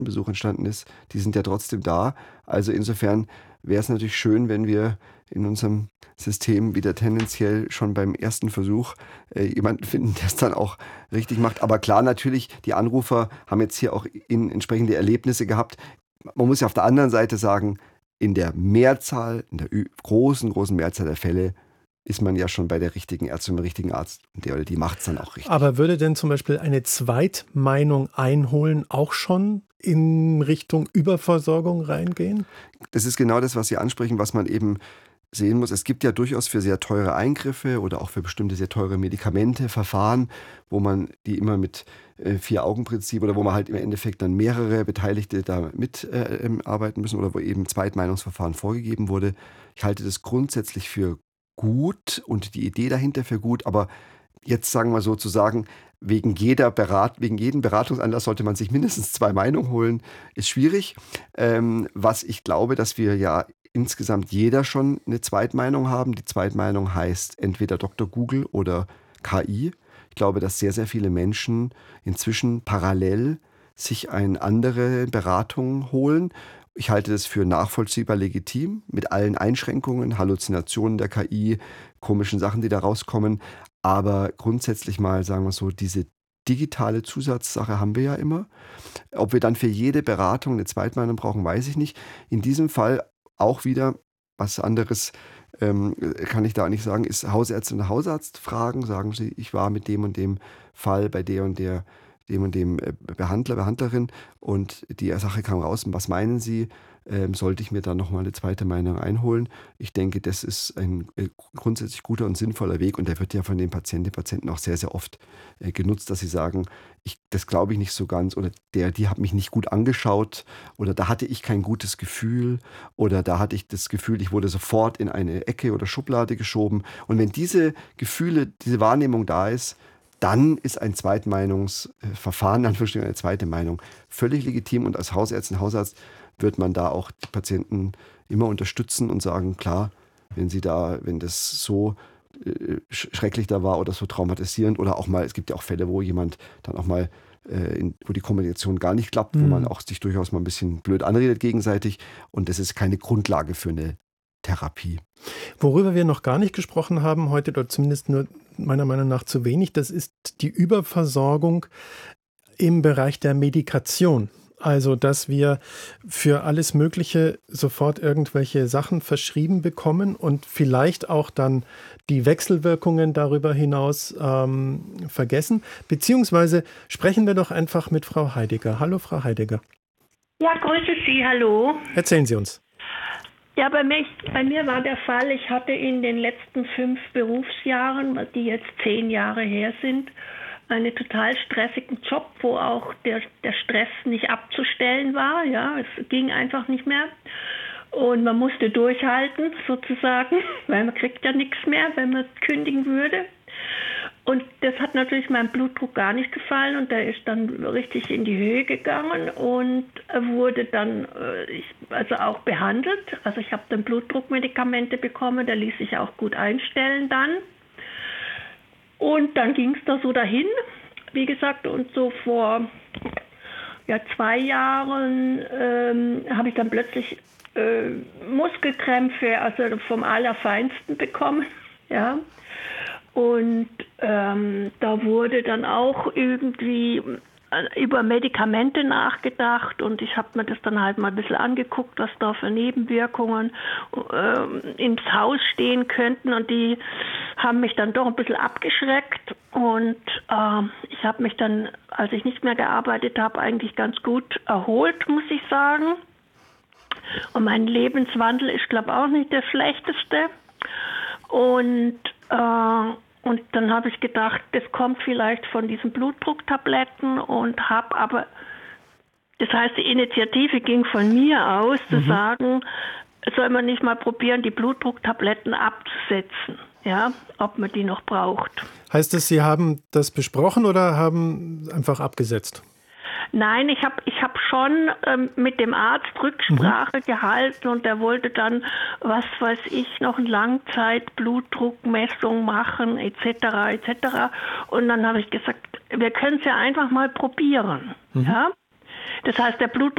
Patientenbesuch entstanden ist, die sind ja trotzdem da. Also insofern wäre es natürlich schön, wenn wir in unserem System wieder tendenziell schon beim ersten Versuch jemanden finden, der es dann auch richtig macht. Aber klar, natürlich, die Anrufer haben jetzt hier auch entsprechende Erlebnisse gehabt. Man muss ja auf der anderen Seite sagen, in der Mehrzahl, in der großen Mehrzahl der Fälle ist man ja schon bei der richtigen Ärztin, beim richtigen Arzt. Und der oder die macht es dann auch richtig. Aber würde denn zum Beispiel eine Zweitmeinung einholen auch schon in Richtung Überversorgung reingehen? Das ist genau das, was Sie ansprechen, was man eben sehen muss. Es gibt ja durchaus für sehr teure Eingriffe oder auch für bestimmte sehr teure Medikamente Verfahren, wo man die immer mit Vier-Augen-Prinzip oder wo man halt im Endeffekt dann mehrere Beteiligte da mitarbeiten müssen oder wo eben Zweitmeinungsverfahren vorgegeben wurde. Ich halte das grundsätzlich für gut und die Idee dahinter für gut, aber jetzt sagen wir sozusagen, wegen jedem Beratungsanlass sollte man sich mindestens 2 Meinungen holen, ist schwierig. Was ich glaube, dass wir ja insgesamt jeder schon eine Zweitmeinung haben. Die Zweitmeinung heißt entweder Dr. Google oder KI. Ich glaube, dass sehr, sehr viele Menschen inzwischen parallel sich eine andere Beratung holen. Ich halte das für nachvollziehbar legitim, mit allen Einschränkungen, Halluzinationen der KI, komischen Sachen, die da rauskommen. Aber grundsätzlich mal, sagen wir so, diese digitale Zusatzsache haben wir ja immer. Ob wir dann für jede Beratung eine Zweitmeinung brauchen, weiß ich nicht. In diesem Fall auch wieder was anderes kann ich da nicht sagen, ist Hausärztin und Hausarzt fragen. Sagen Sie, ich war mit dem und dem Fall bei der und der, dem und dem Behandler, Behandlerin und die Sache kam raus. Und was meinen Sie? Sollte ich mir da nochmal eine zweite Meinung einholen? Ich denke, das ist ein grundsätzlich guter und sinnvoller Weg und der wird ja von den Patienten auch sehr, sehr oft genutzt, dass sie sagen, das glaube ich nicht so ganz oder die hat mich nicht gut angeschaut oder da hatte ich kein gutes Gefühl oder da hatte ich das Gefühl, ich wurde sofort in eine Ecke oder Schublade geschoben. Und wenn diese Gefühle, diese Wahrnehmung da ist, dann ist ein Zweitmeinungsverfahren, in Anführungsstrichen eine zweite Meinung, völlig legitim und als Hausärztin, Hausarzt wird man da auch die Patienten immer unterstützen und sagen, klar, wenn das so schrecklich da war oder so traumatisierend oder auch mal, es gibt ja auch Fälle, wo jemand dann auch mal, wo die Kommunikation gar nicht klappt, wo man auch sich durchaus mal ein bisschen blöd anredet gegenseitig und das ist keine Grundlage für eine Therapie. Worüber wir noch gar nicht gesprochen haben heute, oder zumindest nur meiner Meinung nach zu wenig, das ist die Überversorgung im Bereich der Medikation. Also, dass wir für alles Mögliche sofort irgendwelche Sachen verschrieben bekommen und vielleicht auch dann die Wechselwirkungen darüber hinaus vergessen. Beziehungsweise sprechen wir doch einfach mit Frau Heidegger. Hallo, Frau Heidegger. Ja, grüße Sie, hallo. Erzählen Sie uns. Ja, bei mir war der Fall, ich hatte in den letzten 5 Berufsjahren, die jetzt 10 Jahre her sind, einen total stressigen Job, wo auch der Stress nicht abzustellen war. Ja, es ging einfach nicht mehr. Und man musste durchhalten, sozusagen, weil man kriegt ja nichts mehr, wenn man kündigen würde. Und das hat natürlich meinem Blutdruck gar nicht gefallen und der ist dann richtig in die Höhe gegangen und wurde dann also auch behandelt. Also ich habe dann Blutdruckmedikamente bekommen, der ließ sich auch gut einstellen dann. Und dann ging es da so dahin, wie gesagt, und so vor 2 Jahren habe ich dann plötzlich Muskelkrämpfe, also vom Allerfeinsten bekommen, ja. Und da wurde dann auch irgendwie über Medikamente nachgedacht und ich habe mir das dann halt mal ein bisschen angeguckt, was da für Nebenwirkungen ins Haus stehen könnten und die haben mich dann doch ein bisschen abgeschreckt und ich habe mich dann, als ich nicht mehr gearbeitet habe, eigentlich ganz gut erholt, muss ich sagen. Und mein Lebenswandel ist, glaube ich, auch nicht der schlechteste. Und dann habe ich gedacht, das kommt vielleicht von diesen Blutdrucktabletten und habe aber, das heißt, die Initiative ging von mir aus, zu sagen, soll man nicht mal probieren, die Blutdrucktabletten abzusetzen, ja, ob man die noch braucht. Heißt es, Sie haben das besprochen oder haben einfach abgesetzt? Nein, ich hab schon mit dem Arzt Rücksprache gehalten und der wollte dann, was weiß ich, noch eine Langzeit-Blutdruckmessung machen, etc., etc. Und dann habe ich gesagt, wir können es ja einfach mal probieren. Ja? Das heißt, der Blutdruck